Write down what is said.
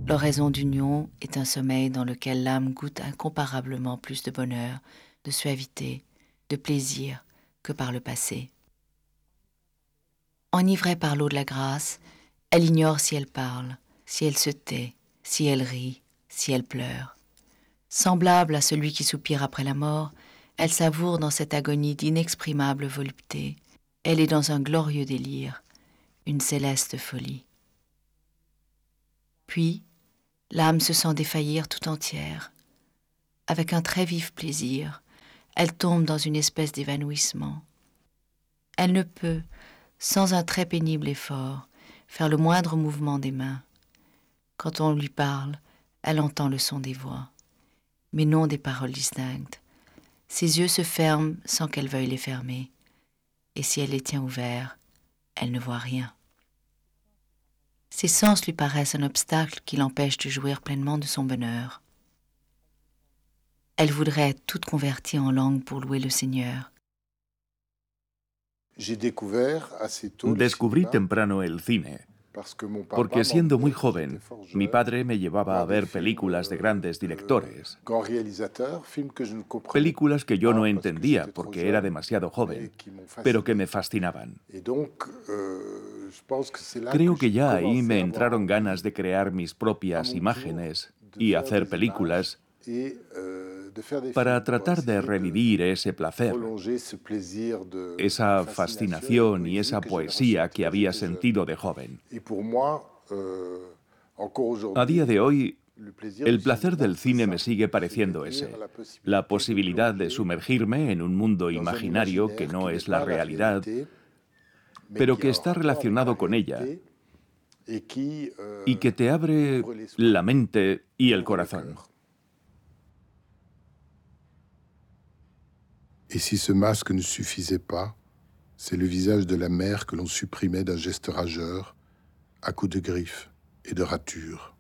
L'oraison d'union est un sommeil dans lequel l'âme goûte incomparablement plus de bonheur, de suavité, de plaisir que par le passé. Enivrée par l'eau de la grâce, elle ignore si elle parle, si elle se tait, si elle rit, si elle pleure. Semblable à celui qui soupire après la mort, elle savoure dans cette agonie d'inexprimable volupté. Elle est dans un glorieux délire, une céleste folie. Puis, l'âme se sent défaillir tout entière. Avec un très vif plaisir, elle tombe dans une espèce d'évanouissement. Elle ne peut, sans un très pénible effort, faire le moindre mouvement des mains. Quand on lui parle, elle entend le son des voix, mais non des paroles distinctes. Ses yeux se ferment sans qu'elle veuille les fermer, et si elle les tient ouverts, elle ne voit rien. Ses sens lui paraissent un obstacle qui l'empêche de jouir pleinement de son bonheur. Elle voudrait être toute convertie en langue pour louer le Seigneur. Descubrí temprano el cine, porque siendo muy joven, mi padre me llevaba a ver películas de grandes directores. Películas que yo no entendía porque era demasiado joven, pero que me fascinaban. Creo que ya ahí me entraron ganas de crear mis propias imágenes y hacer películas para tratar de revivir ese placer, esa fascinación y esa poesía que había sentido de joven. A día de hoy, el placer del cine me sigue pareciendo ese, la posibilidad de sumergirme en un mundo imaginario que no es la realidad, pero que está relacionado con ella y que te abre la mente y el corazón. Et si ce masque ne suffisait pas, c'est le visage de la mère que l'on supprimait d'un geste rageur, à coups de griffes et de ratures.